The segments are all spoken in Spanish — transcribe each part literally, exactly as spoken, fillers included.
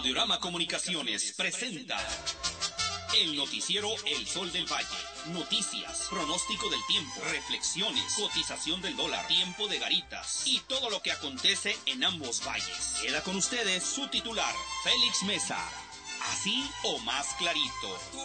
Audiorama Comunicaciones presenta el noticiero El Sol del Valle. Noticias, pronóstico del tiempo, reflexiones, cotización del dólar, tiempo de garitas y todo lo que acontece en ambos valles. Queda con ustedes su titular, Félix Mesa. Así o más clarito.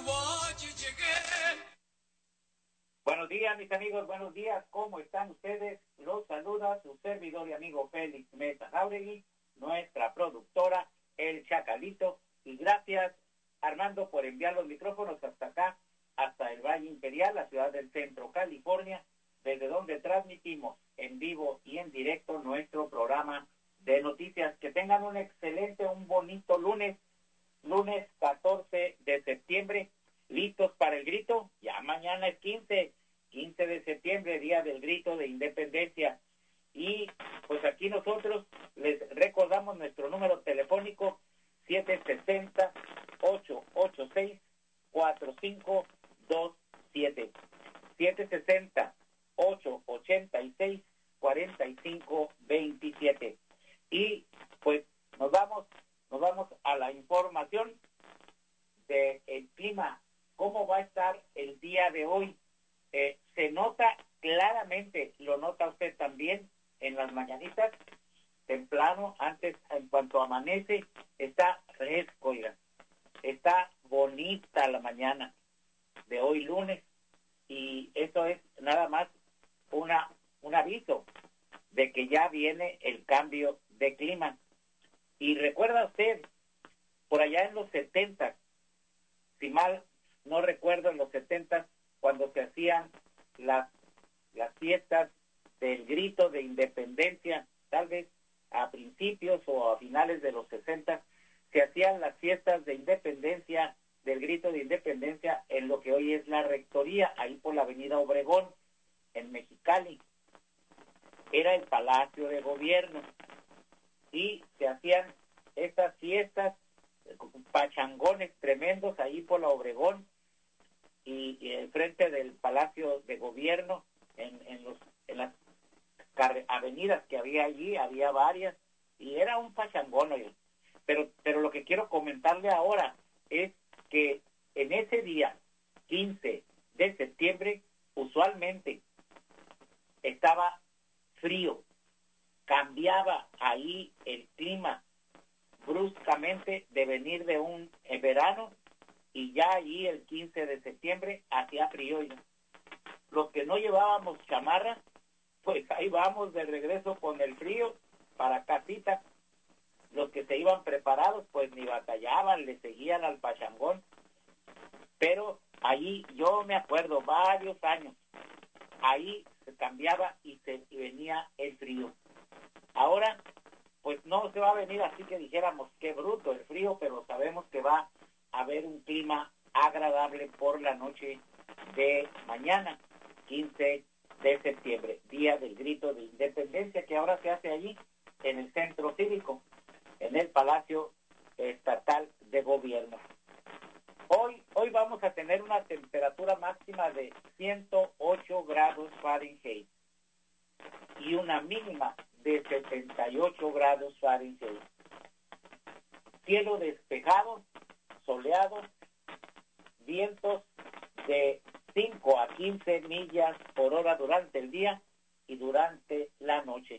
Buenos días, mis amigos, buenos días. ¿Cómo están ustedes? Los saluda su servidor y amigo Félix Mesa Jauregui, nuestra productora, El Chacalito. Y gracias, Armando, por enviar los micrófonos hasta acá, hasta el Valle Imperial, la ciudad del Centro, California, desde donde transmitimos en vivo y en directo nuestro programa de noticias. Que tengan un excelente, un bonito lunes, lunes catorce de septiembre. ¿Listos para el grito? Ya mañana es quince, quince de septiembre, día del grito de independencia. Y pues aquí nosotros les recordamos nuestro número telefónico siete seis cero, ocho ocho seis, cuatro cinco dos siete. siete seis cero, ocho ocho seis, cuatro cinco dos siete. Y pues nos vamos, nos vamos a la información del clima. ¿Cómo va a estar el día de hoy? Eh, se nota claramente, lo nota usted también en las mañanitas, temprano, antes, en cuanto amanece, está fresco, oiga. Está bonita la mañana de hoy lunes, y eso es nada más una un aviso de que ya viene el cambio de clima. Y recuerda usted, por allá en los setenta, si mal no recuerdo, en los setenta, cuando se hacían las, las fiestas del grito de independencia, tal vez a principios o a finales de los sesenta, se hacían las fiestas de independencia, del grito de independencia, en lo que hoy es la Rectoría, ahí por la avenida Obregón, en Mexicali. Era el Palacio de Gobierno, y se hacían estas fiestas, pachangones tremendos ahí por la Obregón, y, y enfrente del Palacio de Gobierno, en, en, los, en las avenidas que había allí, había varias, y era un pachangón. Pero, pero lo que quiero comentarle ahora es que en ese día, quince de septiembre, usualmente estaba frío, cambiaba ahí el clima bruscamente de venir de un verano, y ya allí el quince de septiembre hacía frío. Y los que no llevábamos chamarra, pues ahí vamos de regreso con el frío para casita. Los que se iban preparados, pues ni batallaban, le seguían al pachangón. Pero ahí yo me acuerdo, varios años, ahí se cambiaba y se y venía el frío. Ahora, pues no se va a venir así que dijéramos qué bruto el frío, pero sabemos que va a haber un clima agradable por la noche de mañana, quince de septiembre, día del grito de independencia, que ahora se hace allí en el Centro Cívico, en el Palacio Estatal de Gobierno. Hoy, hoy vamos a tener una temperatura máxima de ciento ocho grados Fahrenheit y una mínima de setenta y ocho grados Fahrenheit. Cielo despejado, soleado, vientos de cinco a quince millas por hora durante el día y durante la noche.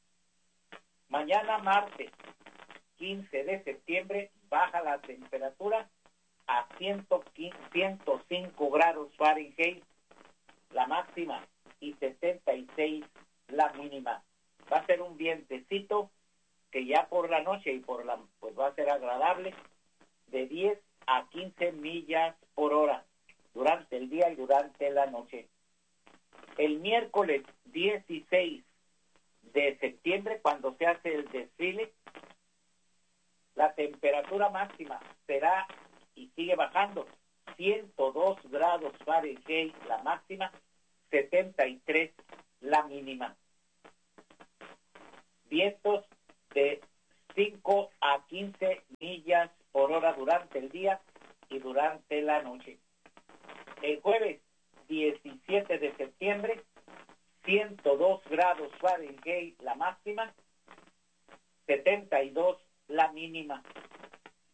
Mañana martes, quince de septiembre, baja la temperatura a ciento cinco grados Fahrenheit, la máxima, y setenta y seis la mínima. Va a ser un vientecito que ya por la noche y por la pues va a ser agradable, de diez a quince millas por hora durante el día y durante la noche. El miércoles dieciséis de septiembre, cuando se hace el desfile, la temperatura máxima será, y sigue bajando, ciento dos grados Fahrenheit la máxima, setenta y tres la mínima. Vientos de cinco a quince millas por hora durante el día y durante la noche. El jueves diecisiete de septiembre, ciento dos grados Fahrenheit la máxima, setenta y dos la mínima.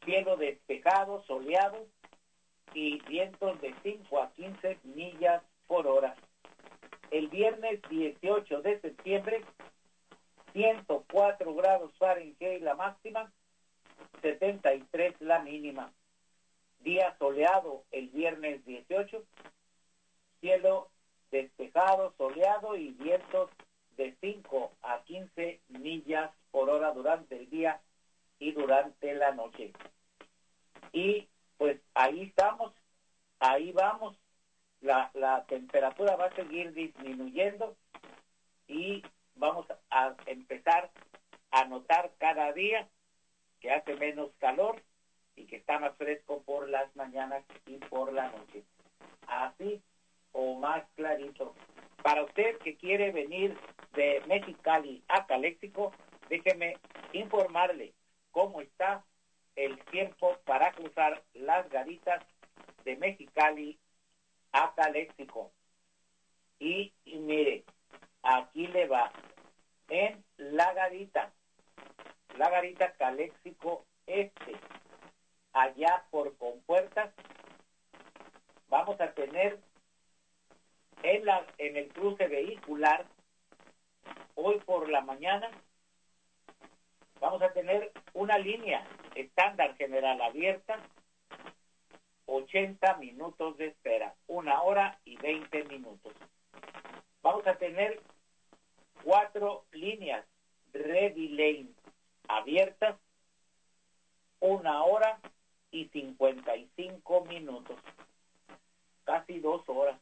cielo despejado, soleado y vientos de cinco a quince millas por hora. El viernes dieciocho de septiembre, ciento cuatro grados Fahrenheit la máxima, setenta y tres la mínima. Día soleado el viernes dieciocho, cielo despejado, soleado y vientos de cinco a quince millas por hora durante el día y durante la noche. Y pues ahí estamos, ahí vamos, la, la temperatura va a seguir disminuyendo y vamos a empezar a notar cada día que hace menos calor y que está más fresco por las mañanas y por la noche. Así o más clarito. Para usted que quiere venir de Mexicali a Caléxico, déjeme informarle cómo está el tiempo para cruzar las Garitas de Mexicali a Caléxico. Y, y mire, aquí le va. En La Garita, La Garita Caléxico Este, allá por Compuertas, vamos a tener en, la, en el cruce vehicular, hoy por la mañana, vamos a tener una línea estándar general abierta, ochenta minutos de espera, una hora y veinte minutos. Vamos a tener cuatro líneas Ready Lane abiertas, una hora y cincuenta y cinco minutos, casi dos horas.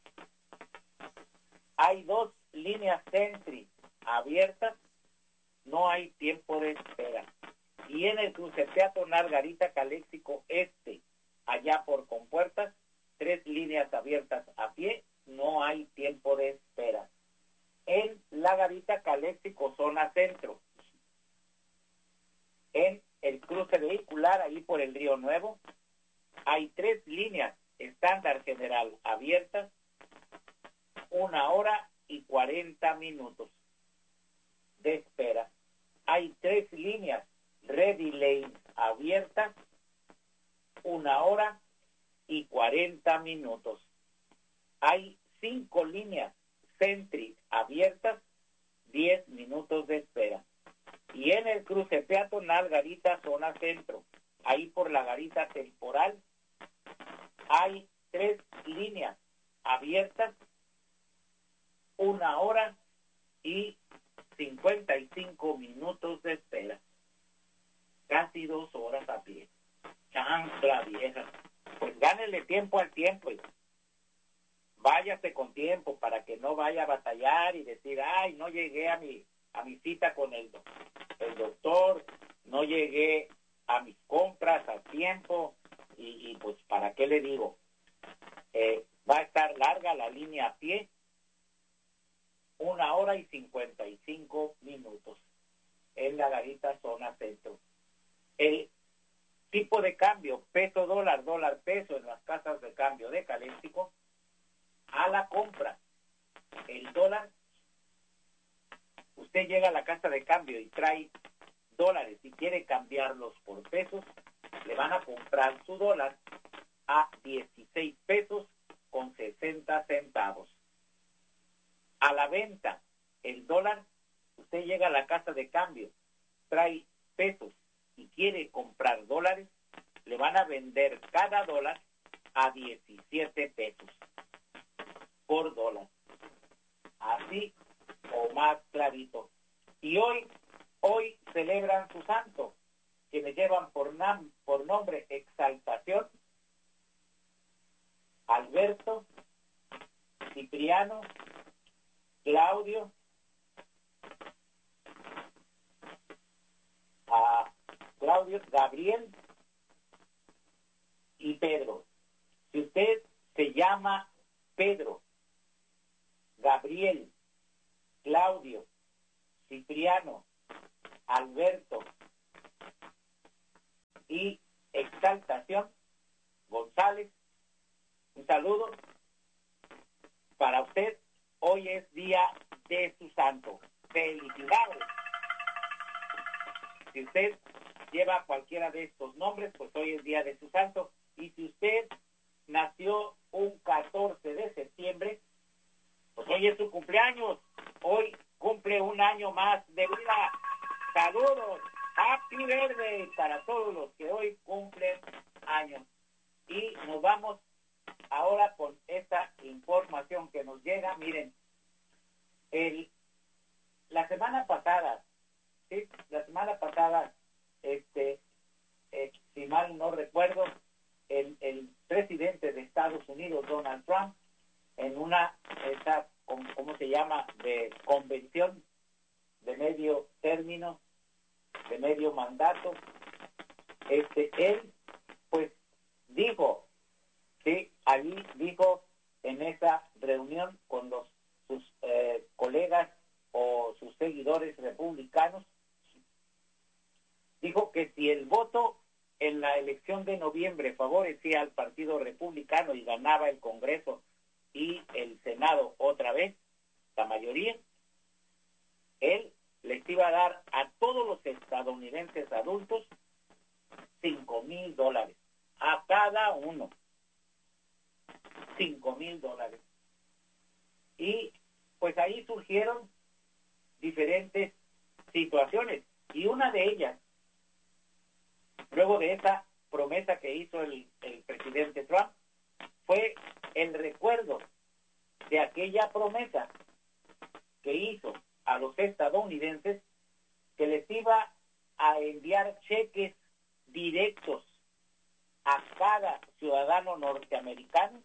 Hay dos líneas Sentry abiertas, no hay tiempo de espera. Y en el cruce peatonal Garita Caléxico Este, allá por Compuertas, tres líneas abiertas a pie, no hay tiempo de espera. En La Garita Caléxico Zona Centro, en el cruce vehicular ahí por el Río Nuevo, hay tres líneas estándar general abiertas, una hora y cuarenta minutos de espera. Hay tres líneas Ready Lane abiertas, una hora y cuarenta minutos. Hay cinco líneas Sentry abiertas, diez minutos de espera. Y en el cruce peatonal Garita Zona Centro, ahí por la Garita Temporal, hay tres líneas abiertas, una hora y cincuenta y cinco minutos de espera. Casi dos horas a pie. Chancla vieja. Pues gánele tiempo al tiempo. Y váyase con tiempo para que no vaya a batallar y decir, ay, no llegué a mi a mi cita con el, el doctor, no llegué a mis compras a tiempo y, y pues para qué le digo. Eh, va a estar larga la línea a pie, una hora y cincuenta y cinco minutos en la Garita Zona Centro. El tipo de cambio peso dólar, dólar peso en las casas de cambio de Caléxico, a la compra el dólar, usted llega a la casa de cambio y trae dólares y quiere cambiarlos por pesos, le van a comprar su dólar a dieciséis pesos con sesenta centavos. A la venta, el dólar, usted llega a la casa de cambio, trae pesos y quiere comprar dólares, le van a vender cada dólar a diecisiete pesos por dólar. Así o más clarito. Y hoy, hoy celebran su santo, que me llevan por, nam, por nombre Exaltación, Alberto, Cipriano, Claudio, a Claudio, Gabriel y Pedro. Si usted se llama Pedro, Gabriel, Claudio, Cipriano, Alberto y Exaltación González, un saludo para usted. Hoy es día de su santo. Felicidades. Si usted lleva cualquiera de estos nombres, pues hoy es día de su santo. Y si usted nació un catorce de septiembre, pues hoy es su cumpleaños. Hoy cumple un año más de vida. Saludos, happy birthday para todos los que hoy cumplen años. Y nos vamos ahora con esta información que nos llega. Miren, el, la semana pasada, ¿sí? La semana pasada, este, eh, si mal no recuerdo, el, el presidente de Estados Unidos, Donald Trump, en una, esta, ¿cómo se llama?, de convención de medio término, de medio mandato, este, él, pues, dijo, sí, allí dijo en esa reunión con los sus eh, colegas o sus seguidores republicanos, dijo que si el voto en la elección de noviembre favorecía al Partido Republicano y ganaba el Congreso y el Senado otra vez, la mayoría, él les iba a dar a todos los estadounidenses adultos cinco mil dólares, a cada uno, cinco mil dólares. Y pues ahí surgieron diferentes situaciones, y una de ellas, luego de esa promesa que hizo el, el presidente Trump, fue el recuerdo de aquella promesa que hizo a los estadounidenses que les iba a enviar cheques directos a cada ciudadano norteamericano,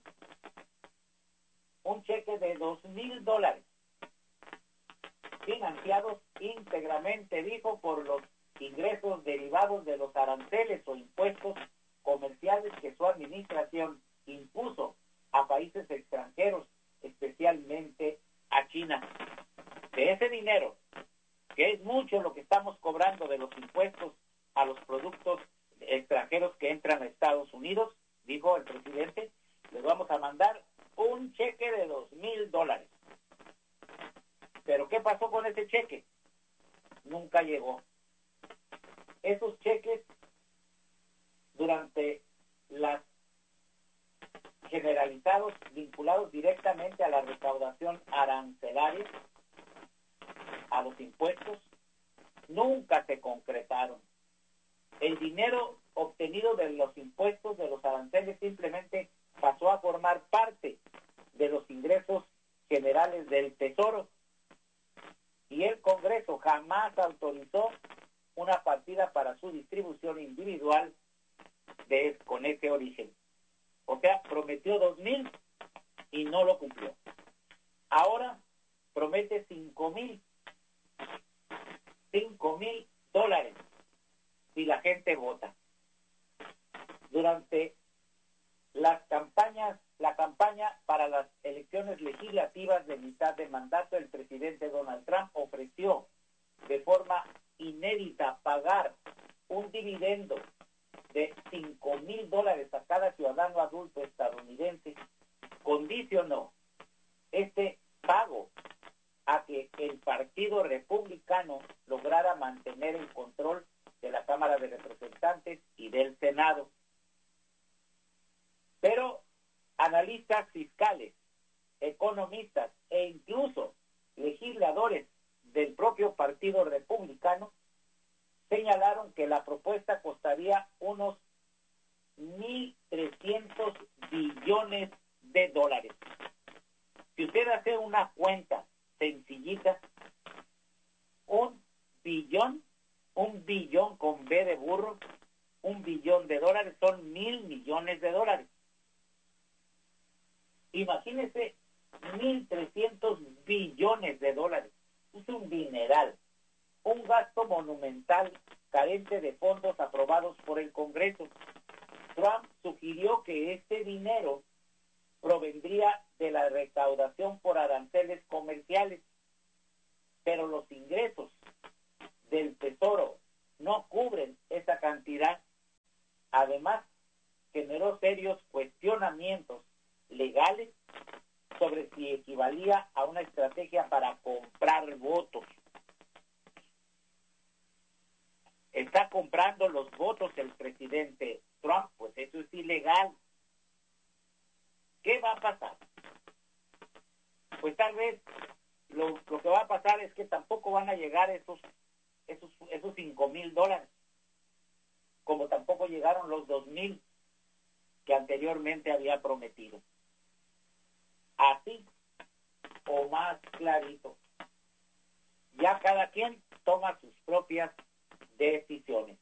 un cheque de dos mil dólares, financiados íntegramente, dijo, por los ingresos derivados de los aranceles o impuestos comerciales que su administración impuso a países extranjeros, especialmente a China. De ese dinero, que es mucho lo que estamos cobrando de los impuestos a los productos extranjeros que entran a Estados Unidos, dijo el presidente, les vamos a mandar un cheque de dos mil dólares. Pero ¿qué pasó con ese cheque? Nunca llegó. Esos cheques, durante las generalizados, vinculados directamente a la recaudación arancelaria, a los impuestos, nunca se concretaron. El dinero obtenido de los impuestos, de los aranceles, simplemente pasó a formar parte de los ingresos generales del Tesoro, y el Congreso jamás autorizó una partida para su distribución individual de, con ese origen. O sea, prometió dos mil y no lo cumplió. Ahora promete cinco mil. Cinco mil dólares si la gente vota. Durante las campañas, la campaña para las elecciones legislativas de mitad de mandato, el presidente Donald Trump ofreció de forma inédita pagar un dividendo de cinco mil dólares a cada ciudadano adulto estadounidense. Condicionó este pago a que el Partido Republicano lograra mantener el control de la Cámara de Representantes y del Senado. Pero analistas fiscales, economistas e incluso legisladores del propio Partido Republicano señalaron que la propuesta costaría unos mil trescientos billones de dólares. Si usted hace una cuenta sencillita, un billón, un billón con B de burro, un billón de dólares son mil millones de dólares. Imagínese mil trescientos billones de dólares. Es un dineral, un gasto monumental carente de fondos aprobados por el Congreso. Trump sugirió que este dinero provendría de la recaudación por aranceles comerciales, pero los ingresos del Tesoro no cubren esa cantidad. Además, generó serios cuestionamientos legales sobre si equivalía a una estrategia para comprar votos. está comprando los votos del presidente Trump, pues eso es ilegal. ¿Qué va a pasar? Pues tal vez lo, lo que va a pasar es que tampoco van a llegar esos esos esos cinco mil dólares, como tampoco llegaron los dos mil que anteriormente había prometido. Así o más clarito. Ya cada quien toma sus propias decisiones.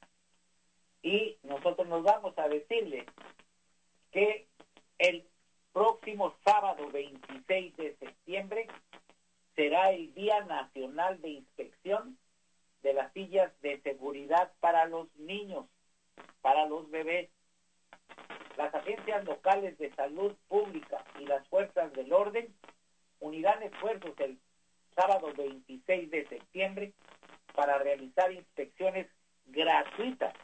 Y nosotros nos vamos a decirle que el próximo sábado veintiséis de septiembre será el Día Nacional de Inspección de las sillas de seguridad para los niños, para los bebés. Las agencias locales de salud pública y las fuerzas del orden unirán esfuerzos el sábado veintiséis de septiembre para realizar inspecciones gratuitas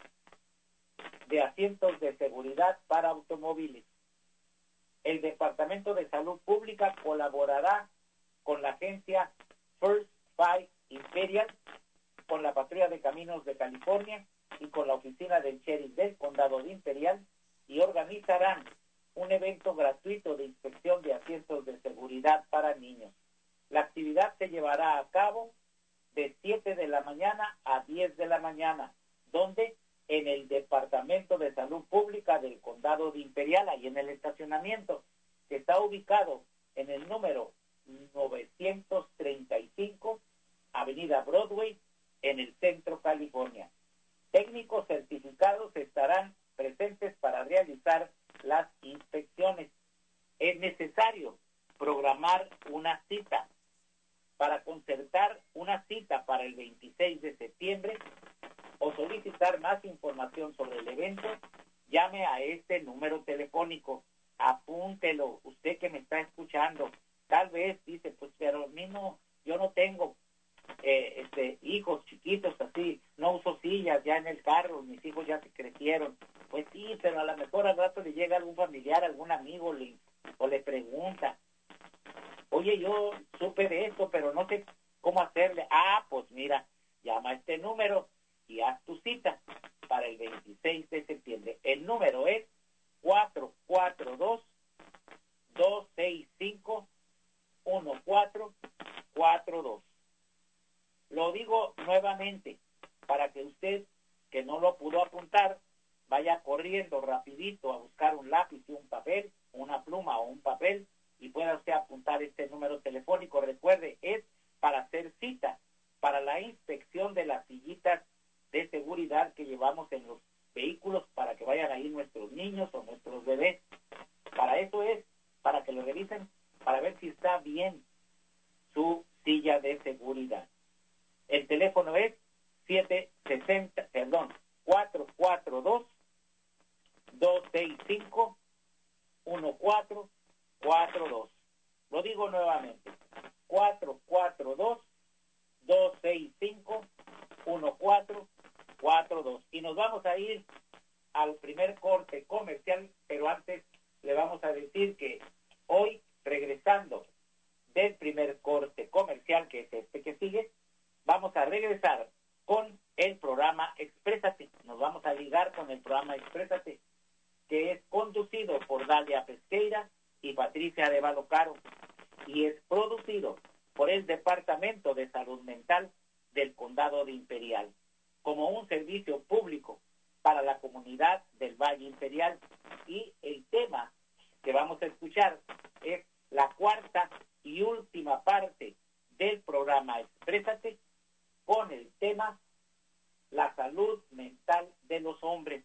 de asientos de seguridad para automóviles. El Departamento de Salud Pública colaborará con la agencia First Five Imperial, con la Patrulla de Caminos de California y con la oficina del sheriff del Condado de Imperial, y organizarán un evento gratuito de inspección de asientos de seguridad para niños. La actividad se llevará a cabo de siete de la mañana a diez de la mañana, donde en el Departamento de Salud Pública del Condado de Imperial, ahí en el estacionamiento, que está ubicado en el número novecientos treinta y cinco, Avenida Broadway, en el centro California. Técnicos certificados estarán presentes para realizar las inspecciones. Es necesario programar una cita. Para concertar una cita para el veintiséis de septiembre o solicitar más información sobre el evento, llame a este número telefónico. Apúntelo, usted que me está escuchando. Tal vez dice, pues, pero a mí no, yo no tengo eh, este, hijos chiquitos así, no uso sillas ya en el carro, mis hijos ya se crecieron. Pues sí, pero a lo mejor al rato le llega algún familiar, algún amigo le, o le pregunta, oye, yo supe de esto, pero no sé cómo hacerle. Ah, pues mira, llama a este número y haz tu cita para el veintiséis de septiembre. El número es cuatro cuatro dos, dos seis cinco, uno cuatro cuatro dos. Lo digo nuevamente para que usted, que no lo pudo apuntar, vaya corriendo rapidito a buscar un lápiz y un papel, una pluma o un papel, y pueda usted apuntar este número telefónico. Recuerde, es para hacer cita para la inspección de las sillitas de seguridad que llevamos en los vehículos para que vayan ahí nuestros niños o nuestros bebés. Para eso es, para que lo revisen, para ver si está bien su silla de seguridad. El teléfono es siete sesenta, perdón, cuatro cuatro dos, dos seis cinco, uno cuatro cuatro dos. Lo digo nuevamente, cuatro cuatro dos, dos seis cinco, uno cuatro cuatro dos. Y nos vamos a ir al primer corte comercial, pero antes le vamos a decir que hoy, regresando del primer corte comercial, que es este que sigue, vamos a regresar con el programa Exprésate. Nos vamos a ligar con el programa Exprésate, que es conducido por Dalia Pesqueira y Patricia Arevalo Caro, y es producido por el Departamento de Salud Mental del Condado de Imperial, como un servicio público para la comunidad del Valle Imperial. Y el tema que vamos a escuchar es la cuarta y última parte del programa Exprésate, con el tema la salud mental de los hombres.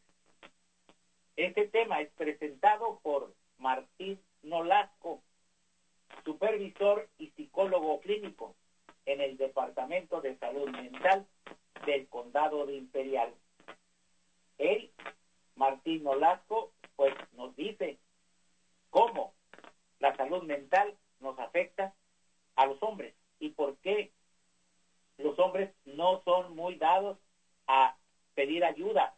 Este tema es presentado por Martín Nolasco, supervisor y psicólogo clínico en el Departamento de Salud Mental del Condado de Imperial. Él, Martín Nolasco, pues nos dice cómo la salud mental nos afecta a los hombres y por qué los hombres no son muy dados a pedir ayuda,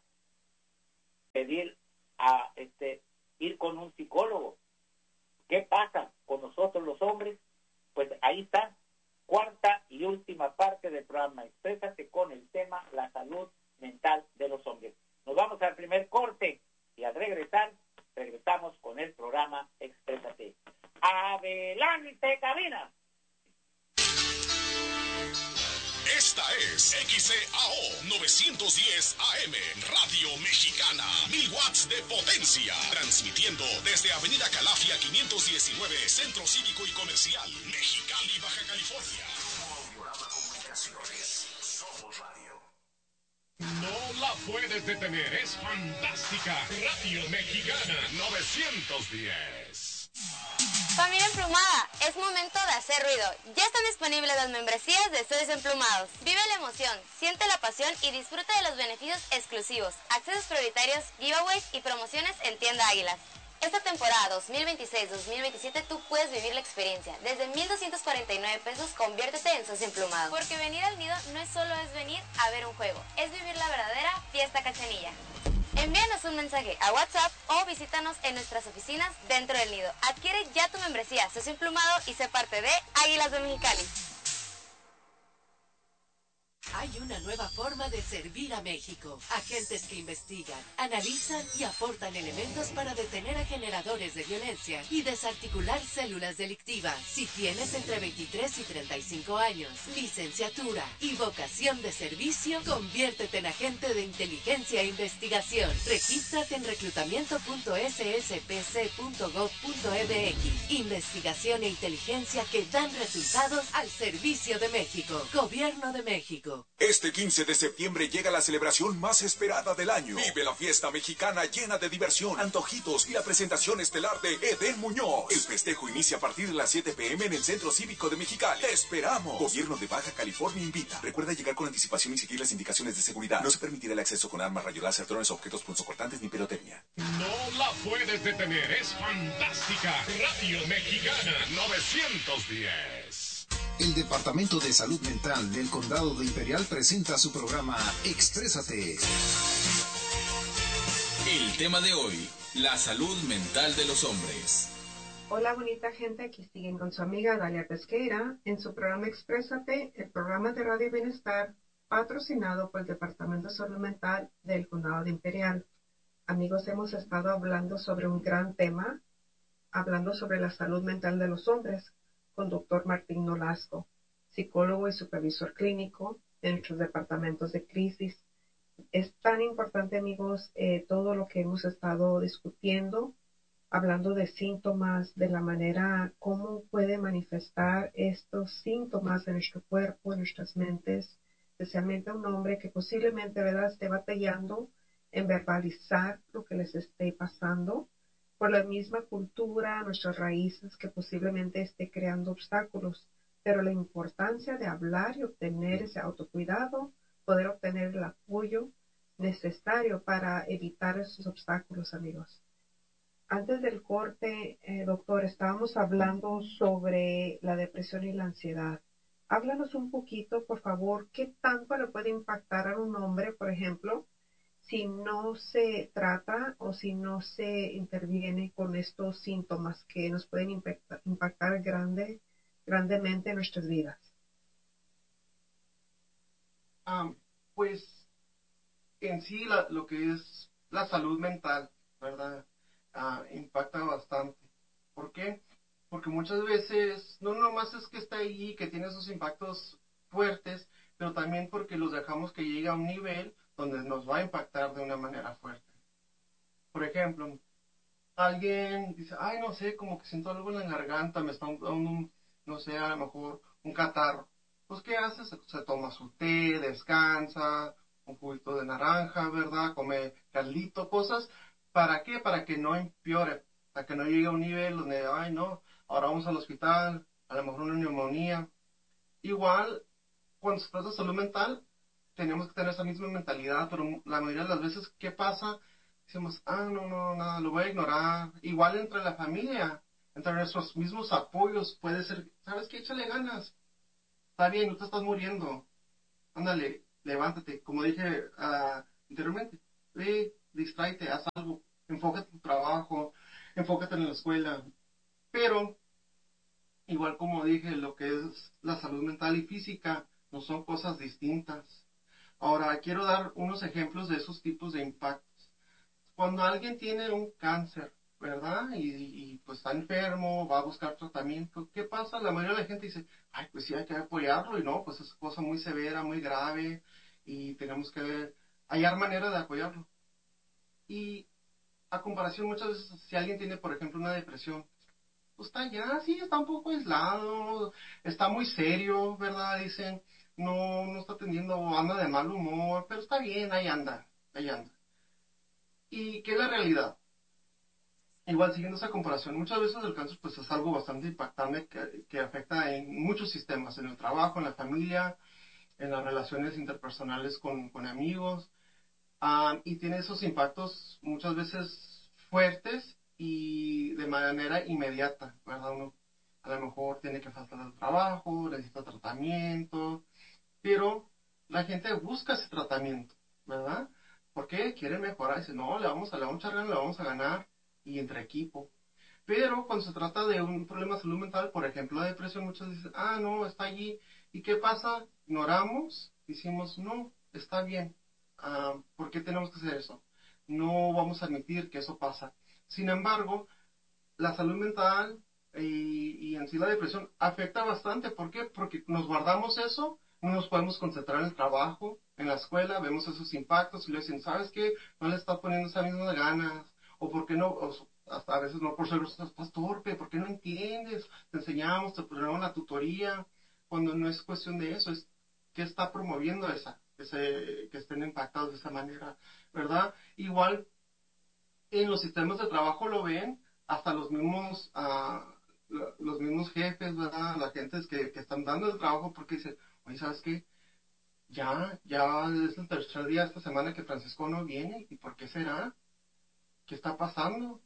pedir a este ir con un psicólogo. ¿Qué pasa con nosotros los hombres? Pues ahí está, cuarta y última parte del programa Exprésate, con el tema la salud mental de los hombres. Nos vamos al primer corte y al regresar, regresamos con el programa Exprésate. ¡Adelante, cabina! Esta es X C A O novecientos diez A M, Radio Mexicana, mil watts de potencia, transmitiendo desde Avenida Calafia quinientos diecinueve, Centro Cívico y Comercial, Mexicali, Baja California. Audiorama Comunicaciones, somos radio. No la puedes detener, es fantástica. Radio Mexicana novecientos diez. Familia Emplumada, es momento de hacer ruido. Ya están disponibles las membresías de Estudios Emplumados. Vive la emoción, siente la pasión y disfruta de los beneficios exclusivos, accesos prioritarios, giveaways y promociones en Tienda Águilas. Esta temporada dos mil veintiséis dos mil veintisiete tú puedes vivir la experiencia. Desde mil doscientos cuarenta y nueve pesos, conviértete en socio emplumado. Porque venir al nido no es solo es venir a ver un juego, es vivir la verdadera fiesta cachanilla. Envíanos un mensaje a WhatsApp o visítanos en nuestras oficinas dentro del nido. Adquiere ya tu membresía socio emplumado y sé parte de Águilas de Mexicali. Hay una nueva forma de servir a México. Agentes que investigan, analizan y aportan elementos para detener a generadores de violencia y desarticular células delictivas. Si tienes entre veintitrés y treinta y cinco años, licenciatura y vocación de servicio, conviértete en agente de inteligencia e investigación. Regístrate en reclutamiento punto s s p c punto gov punto m x. Investigación e inteligencia que dan resultados al servicio de México. Gobierno de México. Este quince de septiembre llega la celebración más esperada del año. Vive la fiesta mexicana llena de diversión, antojitos y la presentación estelar de Edén Muñoz. El festejo inicia a partir de las siete p m en el Centro Cívico de Mexicali. ¡Te esperamos! Gobierno de Baja California invita. Recuerda llegar con anticipación y seguir las indicaciones de seguridad. No se permitirá el acceso con armas, rayos láser, drones, objetos punzocortantes ni pirotecnia. No la puedes detener, es fantástica. Radio Mexicana novecientos diez. El Departamento de Salud Mental del Condado de Imperial presenta su programa Exprésate. El tema de hoy, la salud mental de los hombres. Hola bonita gente, aquí siguen con su amiga Dalia Pesqueira en su programa Exprésate, el programa de Radio Bienestar patrocinado por el Departamento de Salud Mental del Condado de Imperial. Amigos, hemos estado hablando sobre un gran tema, hablando sobre la salud mental de los hombres, con doctor Martín Nolasco, psicólogo y supervisor clínico en nuestros departamentos de crisis. Es tan importante, amigos, eh, todo lo que hemos estado discutiendo, hablando de síntomas, de la manera cómo puede manifestar estos síntomas en nuestro cuerpo, en nuestras mentes, especialmente un hombre que posiblemente, ¿verdad?, esté batallando en verbalizar lo que les esté pasando, por la misma cultura, nuestras raíces, que posiblemente esté creando obstáculos, pero la importancia de hablar y obtener ese autocuidado, poder obtener el apoyo necesario para evitar esos obstáculos, amigos. Antes del corte, eh, doctor, estábamos hablando sobre la depresión y la ansiedad. Háblanos un poquito, por favor, ¿qué tanto le puede impactar a un hombre, por ejemplo, si no se trata o si no se interviene con estos síntomas que nos pueden impactar, impactar grande, grandemente en nuestras vidas? Um, pues en sí la, lo que es la salud mental, ¿verdad? Uh, impacta bastante. ¿Por qué? Porque muchas veces no nomás es que está ahí, que tiene esos impactos fuertes, pero también porque los dejamos que llegue a un nivel donde nos va a impactar de una manera fuerte. Por ejemplo, alguien dice, ay, no sé, como que siento algo en la garganta, me está dando un, no sé, a lo mejor un catarro. Pues, ¿qué hace? Se, se toma su té, descansa, un juguito de naranja, ¿verdad? Come caldito, cosas. ¿Para qué? Para que no empeore, para que no llegue a un nivel donde, ay, no, ahora vamos al hospital, a lo mejor una neumonía. Igual, cuando se trata de salud mental, tenemos que tener esa misma mentalidad, pero la mayoría de las veces, ¿qué pasa? Decimos, ah, no, no, nada, lo voy a ignorar. Igual entre la familia, entre nuestros mismos apoyos, puede ser, ¿sabes qué? Échale ganas. Está bien, no te estás muriendo. Ándale, levántate. Como dije uh, anteriormente, ve, distráete, haz algo, enfócate en tu trabajo, enfócate en la escuela. Pero, igual como dije, lo que es la salud mental y física no son cosas distintas. Ahora, quiero dar unos ejemplos de esos tipos de impactos. Cuando alguien tiene un cáncer, ¿verdad? Y, y pues está enfermo, va a buscar tratamiento, ¿qué pasa? La mayoría de la gente dice, ay, pues sí hay que apoyarlo, y no, pues es cosa muy severa, muy grave, y tenemos que hallar manera de apoyarlo. Y a comparación, muchas veces, si alguien tiene, por ejemplo, una depresión, pues está ya, sí, está un poco aislado, está muy serio, ¿verdad? Dicen, no, no está teniendo, anda de mal humor, pero está bien, ahí anda, ahí anda. ¿Y qué es la realidad? Igual, siguiendo esa comparación, muchas veces el cáncer pues es algo bastante impactante que, que afecta en muchos sistemas, en el trabajo, en la familia, en las relaciones interpersonales con, con amigos, um, y tiene esos impactos muchas veces fuertes y de manera inmediata, ¿verdad? Uno a lo mejor tiene que faltar al trabajo, necesita tratamiento, pero la gente busca ese tratamiento, ¿verdad? Porque quiere mejorar, dice, no, le vamos a, le vamos a echar ganas, le vamos a ganar, y entre equipo. Pero cuando se trata de un problema de salud mental, por ejemplo, la depresión, muchos dicen, ah, no, está allí. ¿Y qué pasa? Ignoramos, decimos, no, está bien. Ah, ¿por qué tenemos que hacer eso? No vamos a admitir que eso pasa. Sin embargo, la salud mental y, y en sí la depresión afecta bastante. ¿Por qué? Porque nos guardamos eso, no nos podemos concentrar en el trabajo, en la escuela, vemos esos impactos y le dicen, ¿sabes qué? No le está poniendo esas mismas ganas. O por qué no, o hasta a veces no por ser estás torpe, ¿por qué no entiendes? Te enseñamos, te ponemos la tutoría, cuando no es cuestión de eso, es que está promoviendo esa, ese, que estén impactados de esa manera, ¿verdad? Igual en los sistemas de trabajo lo ven, hasta los mismos, uh, los mismos jefes, ¿verdad? La gente que, que están dando el trabajo porque dicen, oye, ¿sabes qué? Ya, ya es el tercer día esta semana que Francisco no viene, ¿y por qué será? ¿Qué está pasando?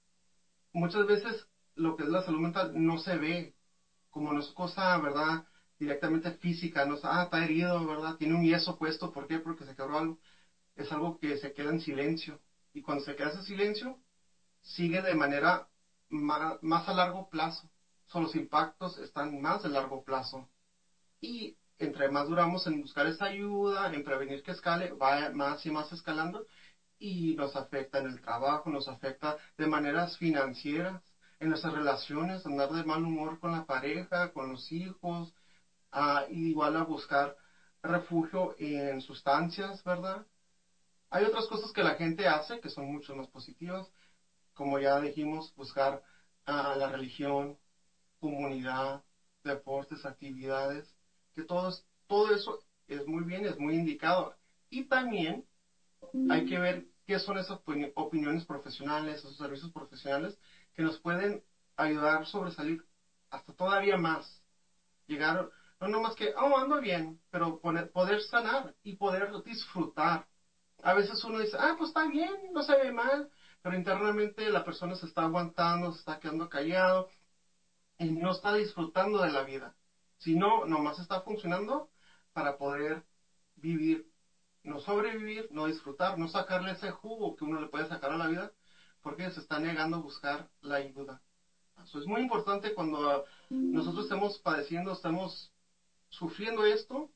Muchas veces lo que es la salud mental no se ve, como no es cosa, ¿verdad? Directamente física, no es, ah, está herido, ¿verdad? Tiene un yeso puesto, ¿por qué? Porque se quebró algo. Es algo que se queda en silencio. Y cuando se queda ese silencio, sigue de manera más, más a largo plazo. So, los impactos están más de largo plazo. Y entre más duramos en buscar esa ayuda, en prevenir que escale, va más y más escalando, y nos afecta en el trabajo, nos afecta de maneras financieras, en nuestras relaciones, andar de mal humor con la pareja, con los hijos, uh, igual a buscar refugio en sustancias, ¿verdad? Hay otras cosas que la gente hace que son mucho más positivas, como ya dijimos, buscar uh, la religión, comunidad, deportes, actividades, que todo, es, todo eso es muy bien, es muy indicado. Y también hay que ver qué son esas opiniones profesionales, esos servicios profesionales que nos pueden ayudar a sobresalir hasta todavía más. Llegar, no nomás que, oh, ando bien, pero poner, poder sanar y poder disfrutar. A veces uno dice, ah, pues está bien, no se ve mal, pero internamente la persona se está aguantando, se está quedando callado y no está disfrutando de la vida. Si no, nomás está funcionando para poder vivir. No sobrevivir, no disfrutar, no sacarle ese jugo que uno le puede sacar a la vida, porque se está negando a buscar la ayuda. Eso es muy importante cuando nosotros estemos padeciendo, estemos sufriendo esto,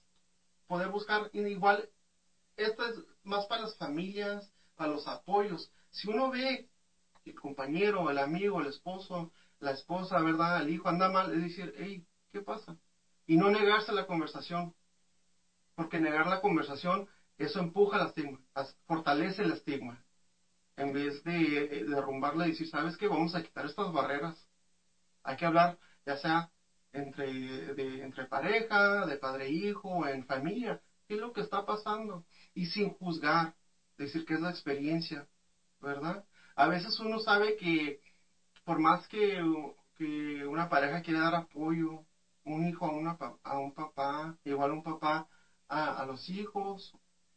poder buscar, igual, esto es más para las familias, para los apoyos. Si uno ve que el compañero, el amigo, el esposo, la esposa, ¿verdad?, el hijo anda mal, es decir, hey, ¿qué pasa? Y no negarse la conversación. Porque negar la conversación, eso empuja el estigma, fortalece el estigma. En vez de derrumbarla y decir, ¿sabes qué? Vamos a quitar estas barreras. Hay que hablar, ya sea entre, de, entre pareja, de padre e hijo, en familia. ¿Qué es lo que está pasando? Y sin juzgar, decir que es la experiencia, ¿verdad? A veces uno sabe que por más que, que una pareja quiere dar apoyo, un hijo a, una, a un papá, igual un papá A, a los hijos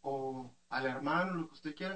o al hermano, lo que usted quiera,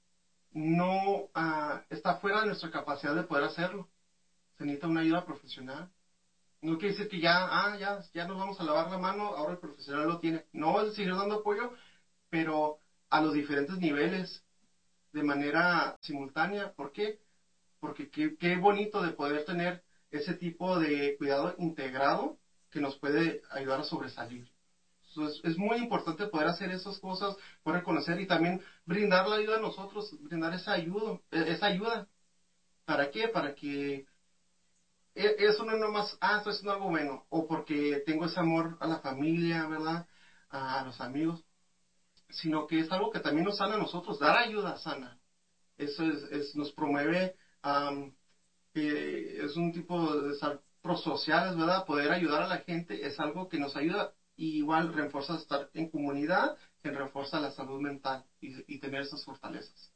no uh, está fuera de nuestra capacidad de poder hacerlo. Se necesita una ayuda profesional. No quiere decir que ya, ah, ya, ya nos vamos a lavar la mano, ahora el profesional lo tiene. No, es seguir dando apoyo, pero a los diferentes niveles, de manera simultánea. ¿Por qué? Porque qué, qué bonito de poder tener ese tipo de cuidado integrado que nos puede ayudar a sobresalir. Entonces, es muy importante poder hacer esas cosas, poder reconocer y también brindar la ayuda a nosotros, brindar esa ayuda, esa ayuda. ¿Para qué? Para que eso no es nomás, ah, estoy haciendo algo bueno, o porque tengo ese amor a la familia, ¿verdad? A los amigos, sino que es algo que también nos sana a nosotros, dar ayuda sana. Eso es, es nos promueve, um, eh, es un tipo de estar prosociales, ¿verdad? Poder ayudar a la gente es algo que nos ayuda y igual refuerza estar en comunidad, que refuerza la salud mental y, y tener esas fortalezas.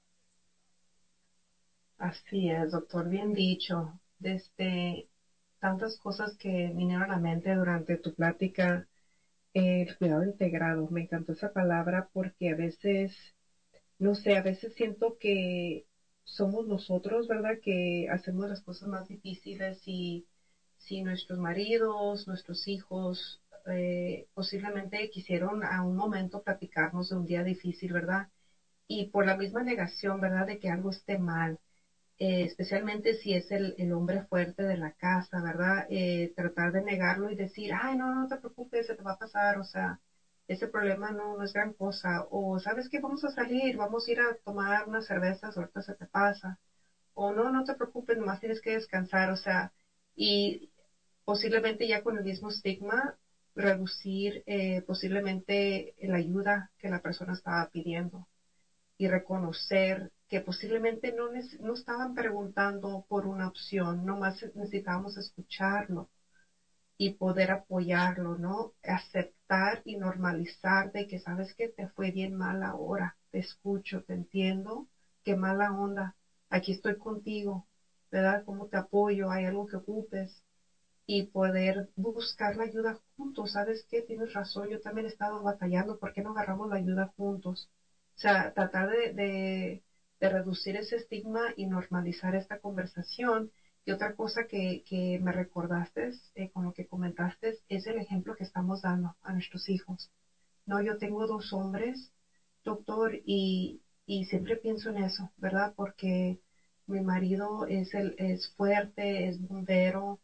Así es, doctor, bien dicho. Desde tantas cosas que vinieron a la mente durante tu plática, eh, el cuidado integrado, me encantó esa palabra porque a veces, no sé, a veces siento que somos nosotros, ¿verdad?, que hacemos las cosas más difíciles y si nuestros maridos, nuestros hijos, eh, posiblemente quisieron a un momento platicarnos de un día difícil, ¿verdad? Y por la misma negación, ¿verdad?, de que algo esté mal, eh, especialmente si es el, el hombre fuerte de la casa, ¿verdad? Eh, tratar de negarlo y decir, ay, no, no te preocupes, se te va a pasar, o sea, ese problema no, no es gran cosa, o sabes que vamos a salir, vamos a ir a tomar unas cervezas, ahorita se te pasa, o no, no te preocupes, nomás tienes que descansar, o sea, y posiblemente ya con el mismo estigma, reducir eh, posiblemente la ayuda que la persona estaba pidiendo y reconocer que posiblemente no, no estaban preguntando por una opción, nomás necesitábamos escucharlo y poder apoyarlo, ¿no? Aceptar y normalizar de que sabes que te fue bien mal ahora, te escucho, te entiendo, qué mala onda, aquí estoy contigo, ¿verdad? ¿Cómo te apoyo? ¿Hay algo que ocupes? Y poder buscar la ayuda juntos, ¿sabes qué? Tienes razón, yo también he estado batallando, ¿por qué no agarramos la ayuda juntos? O sea, tratar de, de, de reducir ese estigma y normalizar esta conversación. Y otra cosa que, que me recordaste, eh, con lo que comentaste, es el ejemplo que estamos dando a nuestros hijos. No, yo tengo dos hombres, doctor, y, y siempre pienso en eso, ¿verdad? Porque mi marido es, el, es fuerte, es bombero,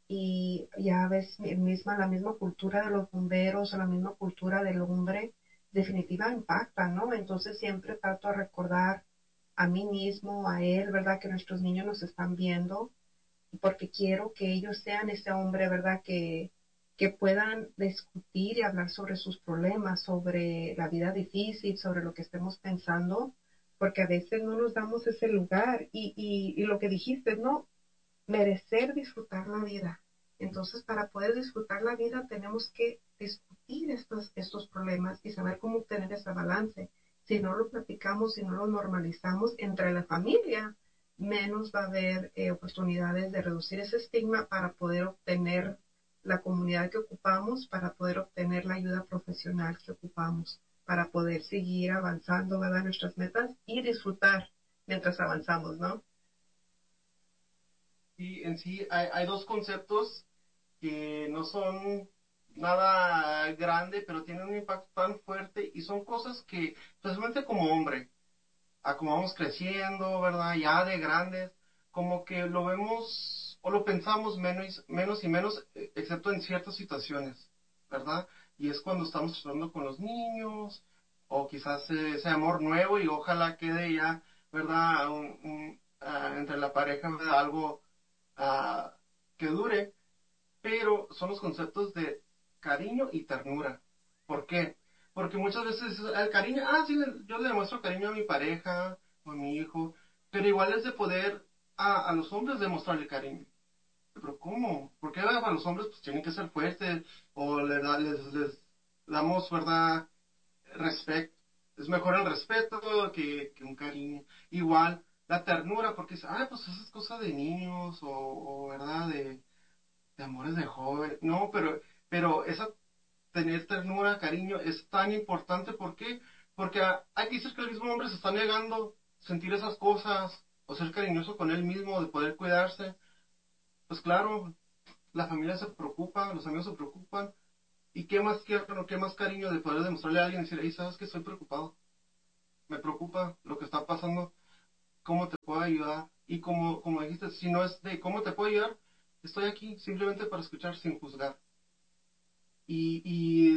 y ya ves misma, la misma cultura de los bomberos o la misma cultura del hombre definitiva impacta, ¿no? Entonces siempre trato de recordar a mí mismo, a él, ¿verdad? Que nuestros niños nos están viendo, porque quiero que ellos sean ese hombre, ¿verdad? Que, que puedan discutir y hablar sobre sus problemas, sobre la vida difícil, sobre lo que estemos pensando, porque a veces no nos damos ese lugar y, y, y lo que dijiste, ¿no? Merecer disfrutar la vida. Entonces, para poder disfrutar la vida tenemos que discutir estos, estos problemas y saber cómo obtener ese balance. Si no lo platicamos, si no lo normalizamos entre la familia, menos va a haber eh, oportunidades de reducir ese estigma para poder obtener la comunidad que ocupamos, para poder obtener la ayuda profesional que ocupamos, para poder seguir avanzando, ¿verdad?, nuestras metas y disfrutar mientras avanzamos, ¿no? Y en sí hay, hay dos conceptos que no son nada grande, pero tienen un impacto tan fuerte y son cosas que, especialmente como hombre, a como vamos creciendo, ¿verdad? Ya de grandes, como que lo vemos o lo pensamos menos, menos y menos, excepto en ciertas situaciones, ¿verdad? Y es cuando estamos tratando con los niños, o quizás ese amor nuevo y ojalá quede ya, ¿verdad? Un, un, uh, entre la pareja, ¿verdad? Algo uh, que dure, pero son los conceptos de cariño y ternura. ¿Por qué? Porque muchas veces el cariño, ah, sí, yo le demuestro cariño a mi pareja, o a mi hijo, pero igual es de poder a, a los hombres demostrarle cariño. Pero ¿cómo? ¿Por qué a los hombres pues tienen que ser fuertes o les, les, les damos, ¿verdad?, respeto? Es mejor el respeto que, que un cariño. Igual, la ternura, porque dice, ah, pues esas cosas de niños o, o ¿verdad?, de, de amores de joven. No, pero, pero esa tener ternura, cariño, es tan importante. ¿Por qué? Porque hay que decir que el mismo hombre se está negando sentir esas cosas o ser cariñoso con él mismo, de poder cuidarse. Pues claro, la familia se preocupa, los amigos se preocupan. ¿Y qué más quiero, qué más cariño de poder demostrarle a alguien y decir, hey, sabes que estoy preocupado? Me preocupa lo que está pasando, ¿cómo te puedo ayudar? Y como, como dijiste, si no es de cómo te puedo ayudar, estoy aquí simplemente para escuchar sin juzgar. Y, y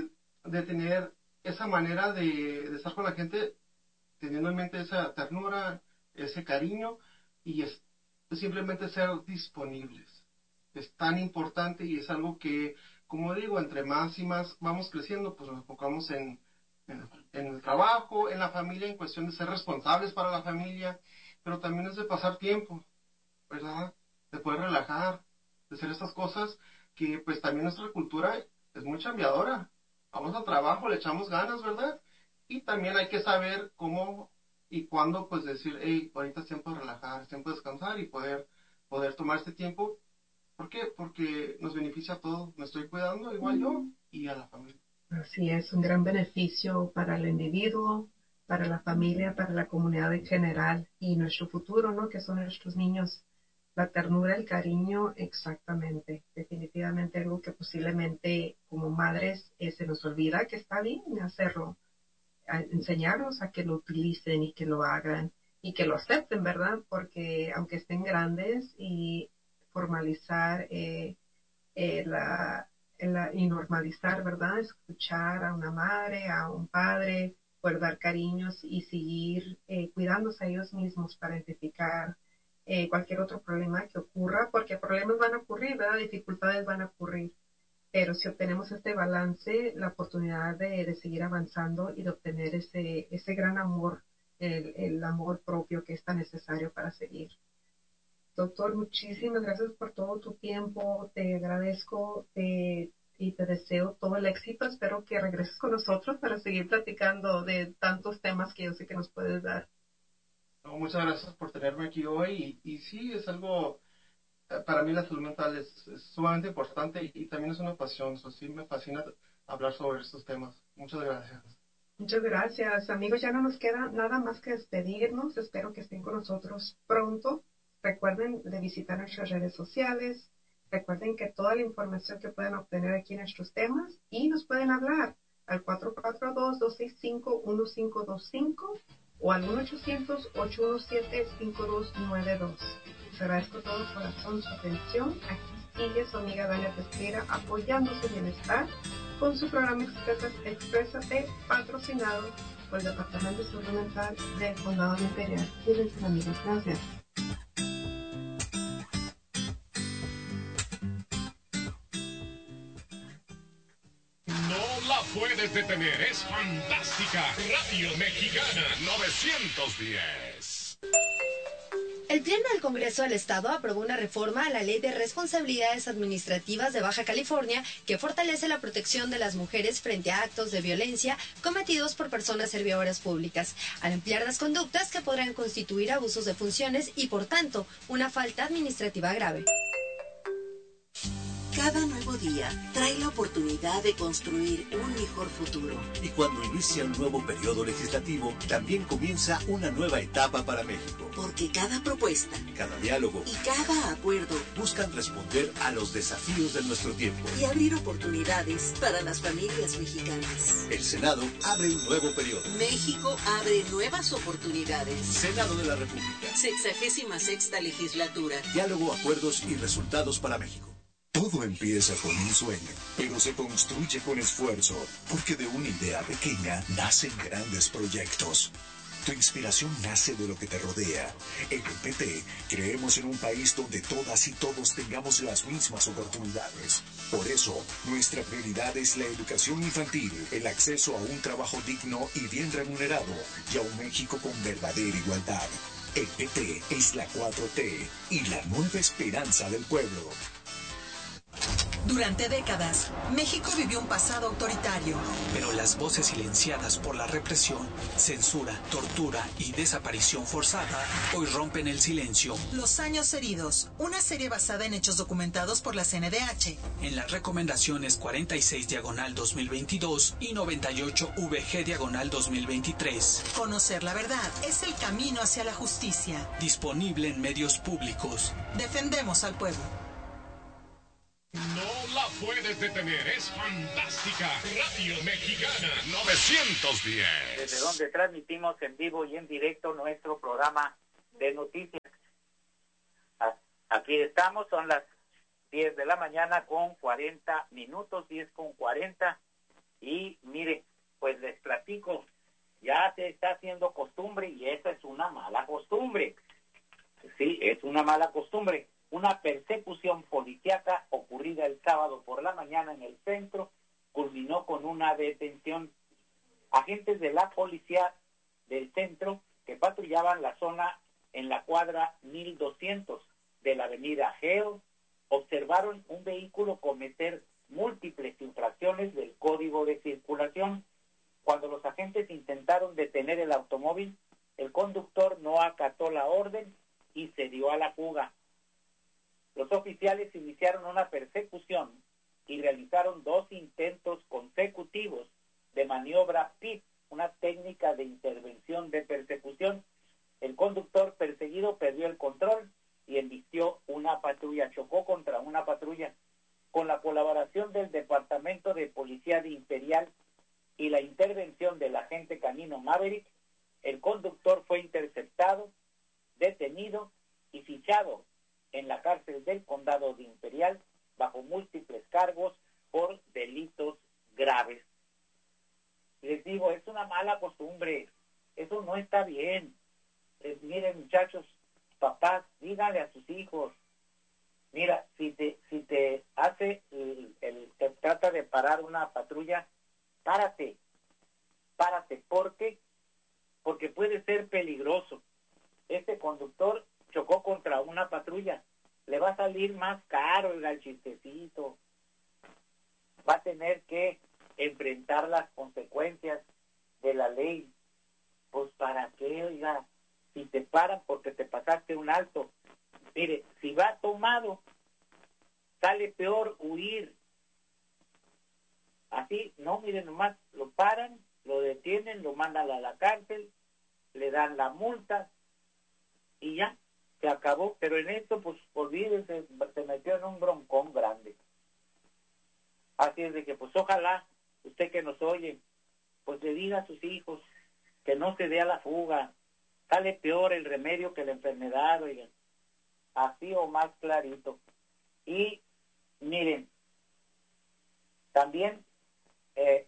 de tener esa manera de, de estar con la gente, teniendo en mente esa ternura, ese cariño, y es simplemente ser disponibles. Es tan importante y es algo que, como digo, entre más y más vamos creciendo, pues nos enfocamos en, en, en el trabajo, en la familia, en cuestión de ser responsables para la familia, pero también es de pasar tiempo, ¿verdad? De poder relajar, de hacer estas cosas que pues también nuestra cultura es muy chambeadora. Vamos al trabajo, le echamos ganas, ¿verdad? Y también hay que saber cómo y cuándo pues decir, hey, ahorita es tiempo de relajar, es tiempo de descansar y poder, poder tomar este tiempo. ¿Por qué? Porque nos beneficia a todos. Me estoy cuidando igual yo y a la familia. Así es, un gran beneficio para el individuo, para la familia, para la comunidad en general y nuestro futuro, ¿no? Que son nuestros niños. La ternura, el cariño, exactamente. Definitivamente algo que posiblemente como madres eh, se nos olvida que está bien hacerlo. A enseñarlos a que lo utilicen y que lo hagan y que lo acepten, ¿verdad? Porque aunque estén grandes y formalizar eh, eh, la, la, y normalizar, ¿verdad? Escuchar a una madre, a un padre, poder dar cariños y seguir eh, cuidándose a ellos mismos para identificar eh, cualquier otro problema que ocurra, porque problemas van a ocurrir, ¿verdad? Dificultades van a ocurrir. Pero si obtenemos este balance, la oportunidad de, de seguir avanzando y de obtener ese, ese gran amor, el, el amor propio que es tan necesario para seguir. Doctor, muchísimas gracias por todo tu tiempo, te agradezco te, y te deseo todo el éxito. Espero que regreses con nosotros para seguir platicando de tantos temas que yo sé que nos puedes dar. No, muchas gracias por tenerme aquí hoy y, y sí, es algo, para mí la salud mental es, es sumamente importante y, y también es una pasión, so, sí me fascina hablar sobre estos temas. Muchas gracias. Muchas gracias, amigos, ya no nos queda nada más que despedirnos, espero que estén con nosotros pronto. Recuerden de visitar nuestras redes sociales, recuerden que toda la información que pueden obtener aquí en nuestros temas y nos pueden hablar al cuatro cuatro dos, dos seis cinco, uno cinco dos cinco o al uno ochocientos, ocho uno siete, cinco dos nueve dos. Les agradezco todo el corazón su atención. Aquí sigue su amiga Dalia Pesquera apoyando su bienestar con su programa Exprésate, patrocinado por el Departamento de Salud Mental del Condado de Imperial. Cuídense, amigos. Gracias. No la puedes detener, es fantástica. Radio Mexicana novecientos diez. El Pleno del Congreso del Estado aprobó una reforma a la Ley de Responsabilidades Administrativas de Baja California que fortalece la protección de las mujeres frente a actos de violencia cometidos por personas servidoras públicas, al emplear las conductas que podrán constituir abusos de funciones y, por tanto, una falta administrativa grave. Cada nuevo día trae la oportunidad de construir un mejor futuro. Y cuando inicia un nuevo periodo legislativo, también comienza una nueva etapa para México. Porque cada propuesta, cada diálogo y cada acuerdo buscan responder a los desafíos de nuestro tiempo y abrir oportunidades para las familias mexicanas. El Senado abre un nuevo periodo. México abre nuevas oportunidades. Senado de la República. Sexagésima sexta legislatura. Diálogo, acuerdos y resultados para México. Todo empieza con un sueño, pero se construye con esfuerzo, porque de una idea pequeña nacen grandes proyectos. Tu inspiración nace de lo que te rodea. En el P T creemos en un país donde todas y todos tengamos las mismas oportunidades. Por eso, nuestra prioridad es la educación infantil, el acceso a un trabajo digno y bien remunerado, y a un México con verdadera igualdad. El P T es la cuatro T y la nueva esperanza del pueblo. Durante décadas, México vivió un pasado autoritario. Pero las voces silenciadas por la represión, censura, tortura y desaparición forzada hoy rompen el silencio. Los años heridos, una serie basada en hechos documentados por la C N D H. En las recomendaciones cuarenta y seis diagonal dos mil veintidós y noventa y ocho V G diagonal dos mil veintitrés. Conocer la verdad es el camino hacia la justicia. Disponible en medios públicos. Defendemos al pueblo. No la puedes detener, es fantástica. Radio Mexicana novecientos diez. Desde donde transmitimos en vivo y en directo nuestro programa de noticias. Aquí estamos, son las diez de la mañana con cuarenta minutos, diez con cuarenta. Y mire, pues les platico, ya se está haciendo costumbre y esa es una mala costumbre. Sí, es una mala costumbre. Una persecución policíaca ocurrida el sábado por la mañana en el centro culminó con una detención. Agentes de la policía del centro que patrullaban la zona en la cuadra mil doscientos de la avenida Geo observaron un vehículo cometer múltiples infracciones del código de circulación. Cuando los agentes intentaron detener el automóvil, el conductor no acató la orden y se dio a la fuga. Los oficiales iniciaron una persecución y realizaron dos intentos consecutivos de maniobra P I P, una técnica de intervención de persecución. El conductor perseguido perdió el control y embistió una patrulla, chocó contra una patrulla. Con la colaboración del Departamento de Policía de Imperial y la intervención del agente canino Maverick, el conductor fue interceptado, detenido y fichado en la cárcel del condado de Imperial bajo múltiples cargos por delitos graves. Les digo, es una mala costumbre, eso no está bien. Eh, miren, muchachos, papás, díganle a sus hijos, mira, si te si te hace el, el te trata de parar una patrulla, párate, párate, ¿por qué? Porque puede ser peligroso. Este conductor chocó contra una patrulla, le va a salir más caro el chistecito, va a tener que enfrentar las consecuencias de la ley. Pues para qué, oiga, si te paran porque te pasaste un alto, mire, si va tomado, sale peor huir. Así, no, miren, nomás lo paran, lo detienen, lo mandan a la cárcel, le dan la multa y ya, se acabó. Pero en esto, pues, olvídense, se metió en un broncón grande. Así es de que, pues, ojalá usted que nos oye, pues le diga a sus hijos que no se dé a la fuga. Sale peor el remedio que la enfermedad, oigan. Así o más clarito. Y miren, también eh,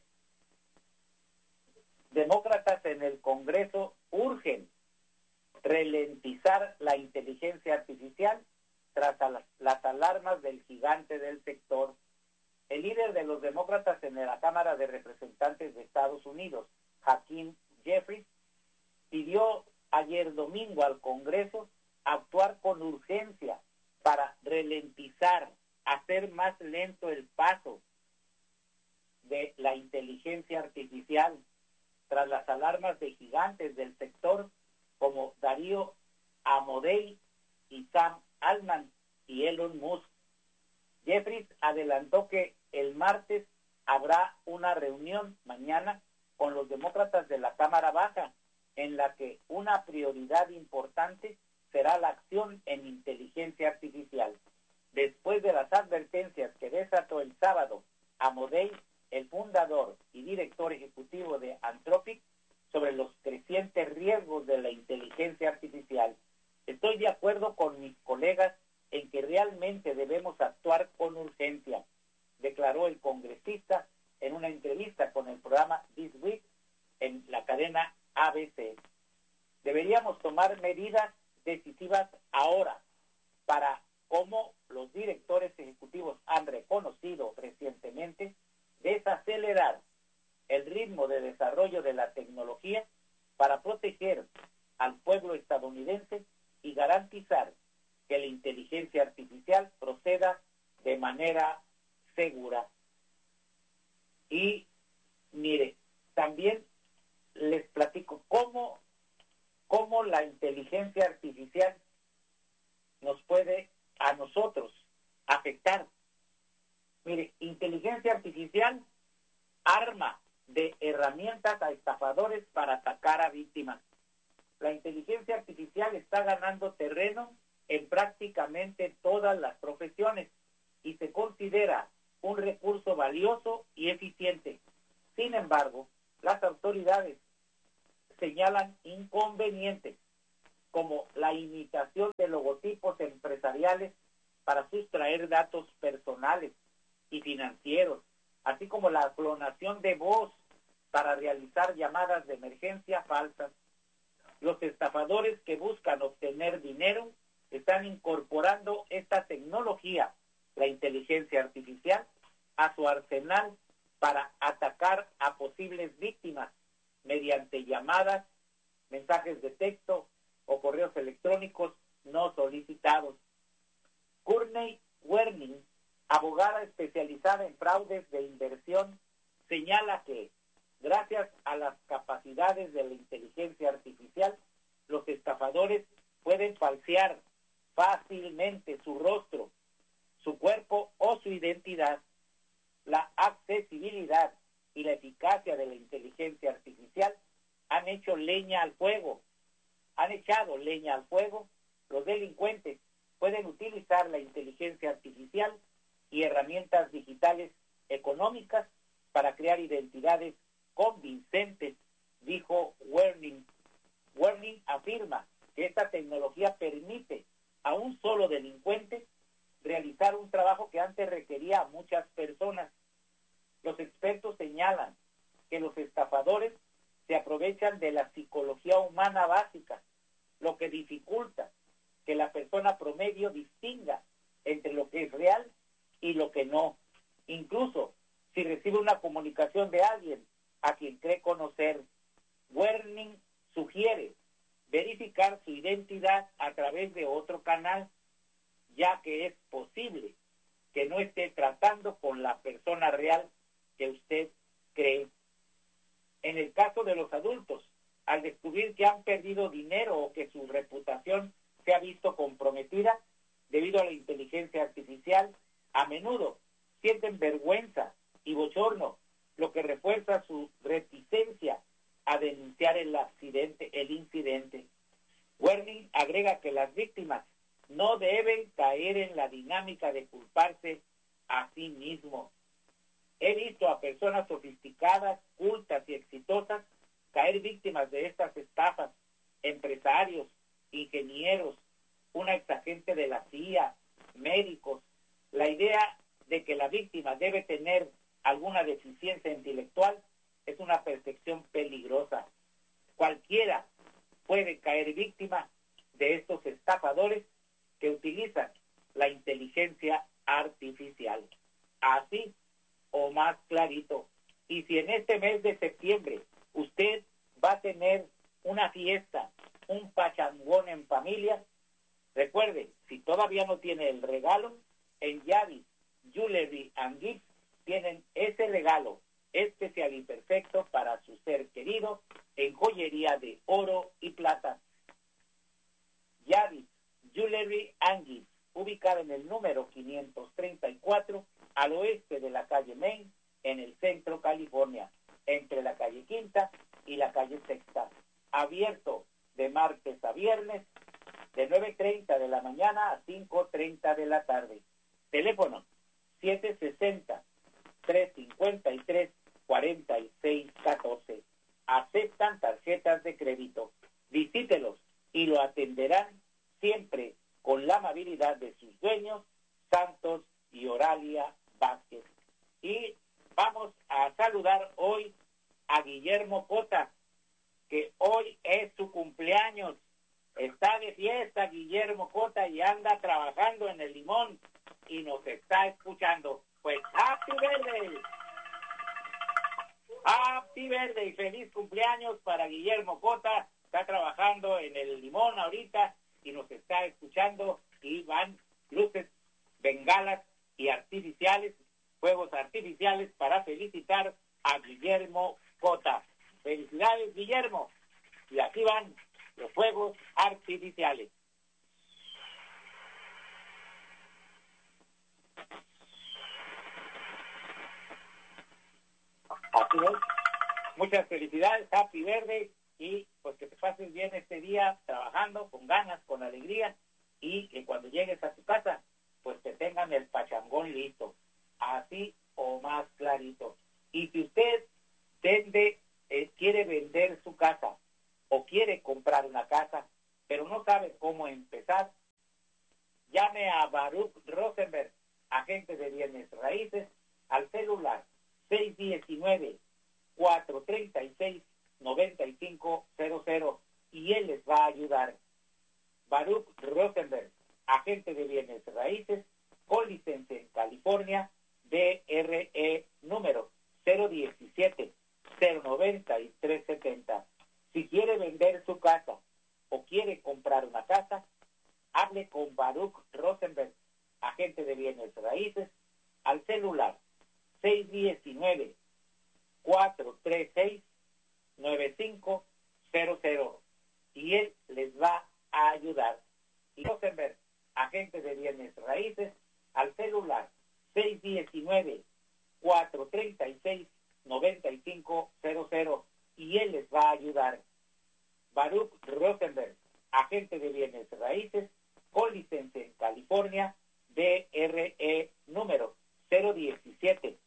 demócratas en el Congreso urgen ralentizar la inteligencia artificial tras las, las alarmas del gigante del sector. El líder de los demócratas en la Cámara de Representantes de Estados Unidos, Hakeem Jeffries, pidió ayer domingo al Congreso actuar con urgencia para ralentizar, hacer más lento el paso de la inteligencia artificial tras las alarmas de gigantes del sector como Darío Amodei y Sam Altman y Elon Musk. Jeffries adelantó que el martes habrá una reunión mañana con los demócratas de la Cámara Baja, en la que una prioridad importante será la acción en inteligencia artificial. Después de las advertencias que desató el sábado Amodei, el fundador y director ejecutivo de Anthropic, sobre los crecientes riesgos de la inteligencia artificial, estoy de acuerdo con mis colegas en que realmente debemos actuar con urgencia, declaró el congresista en una entrevista con el programa This Week en la cadena A B C. Deberíamos tomar medidas decisivas ahora para, como los directores ejecutivos han reconocido recientemente, desacelerar el ritmo de desarrollo de la tecnología para proteger al pueblo estadounidense y garantizar que la inteligencia artificial proceda de manera segura. Y mire, también les platico cómo, cómo la inteligencia artificial nos puede a nosotros afectar. Mire, inteligencia artificial, arma de herramientas a estafadores para atacar a víctimas. La inteligencia artificial está ganando terreno en prácticamente todas las profesiones y se considera un recurso valioso y eficiente. Sin embargo, las autoridades señalan inconvenientes como la imitación de logotipos empresariales para sustraer datos personales y financieros, así como la clonación de voz para realizar llamadas de emergencia falsas. Los estafadores que buscan obtener dinero están incorporando esta tecnología, la inteligencia artificial, a su arsenal para atacar a posibles víctimas mediante llamadas, mensajes de texto o correos electrónicos no solicitados. Courtney Werning, abogada especializada en fraudes de inversión, señala que, gracias a las capacidades de la inteligencia artificial, los estafadores pueden falsear fácilmente su rostro, su cuerpo o su identidad. La accesibilidad y la eficacia de la inteligencia artificial han hecho leña al fuego, han echado leña al fuego. Los delincuentes pueden utilizar la inteligencia artificial y herramientas digitales económicas para crear identidades convincentes, dijo Werning. Werning afirma que esta tecnología permite a un solo delincuente realizar un trabajo que antes requería a muchas personas. Los expertos señalan que los estafadores se aprovechan de la psicología humana básica, lo que dificulta que la persona promedio distinga entre lo que es real y lo que no. Incluso si recibe una comunicación de alguien a quien cree conocer, Werning sugiere verificar su identidad a través de otro canal, ya que es posible que no esté tratando con la persona real que usted cree. En el caso de los adultos, al descubrir que han perdido dinero o que su reputación se ha visto comprometida debido a la inteligencia artificial, a menudo sienten vergüenza y bochorno, lo que refuerza su reticencia a denunciar el accidente, el incidente. Werning agrega que las víctimas no deben caer en la dinámica de culparse a sí mismos. He visto a personas sofisticadas, cultas y exitosas caer víctimas de estas estafas, empresarios, ingenieros, una exagente de la C I A, médicos. La idea de que la víctima debe tener alguna deficiencia intelectual es una percepción peligrosa. Cualquiera puede caer víctima de estos estafadores que utilizan la inteligencia artificial. Así o más clarito. Y si en este mes de septiembre usted va a tener una fiesta, un pachangón en familia, recuerde, si todavía no tiene el regalo, en Yavis Jewelry and Gifts tienen ese regalo especial y perfecto para su ser querido en joyería de oro y plata. Yavis Jewelry and Gifts, ubicada en el número quinientos treinta y cuatro al oeste de la calle Main, en el centro California, entre la calle Quinta y la calle Sexta. Abierto de martes a viernes, de nueve treinta de la mañana a cinco treinta de la tarde. Teléfono siete sesenta, tres cincuenta y tres, cuarenta y seis catorce. Aceptan tarjetas de crédito. Visítelos y lo atenderán siempre con la amabilidad de sus dueños, Santos y Oralia Vázquez. Y vamos a saludar hoy a Guillermo Cota, que hoy es su cumpleaños. Está de fiesta Guillermo Cota y anda trabajando en el Limón y nos está escuchando. Pues Happy Birthday. Happy Birthday y feliz cumpleaños para Guillermo Cota. Está trabajando en el Limón ahorita y nos está escuchando, y van luces, bengalas y artificiales, fuegos artificiales para felicitar a Guillermo Cota. Felicidades, Guillermo. Y aquí van los fuegos artificiales. Así es. Muchas felicidades, Happy Birthday, y pues que te pases bien este día trabajando con ganas, con alegría, y que cuando llegues a tu casa pues te tengan el pachangón listo, así o más clarito. Y si usted tende, eh, quiere vender su casa o quiere comprar una casa pero no sabe cómo empezar, llame a Baruch Rosenberg, agente de bienes raíces, al celular seis uno nueve, cuatro tres seis, nueve cinco cero cero y él les va a ayudar. Baruch Rosenberg, agente de bienes raíces, con licencia en California, D R E número cero diecisiete, cero noventa y tres setenta. Si quiere vender su casa o quiere comprar una casa, hable con Baruch Rosenberg, agente de bienes raíces, al celular seis uno nueve, cuatro tres seis, nueve cinco cero cero y él les va a ayudar. Y Rosenberg, agente de bienes raíces, al celular seis uno nueve, cuatro tres seis, nueve cinco cero cero y él les va a ayudar. Baruch Rosenberg, agente de bienes raíces, con licencia en California, D R E número cero diecisiete,